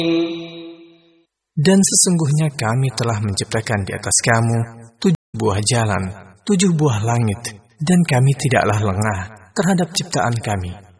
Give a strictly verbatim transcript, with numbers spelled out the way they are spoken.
Dan sesungguhnya kami telah menciptakan di atas kamu tujuh buah jalan, tujuh buah langit, dan kami tidaklah lengah terhadap ciptaan kami.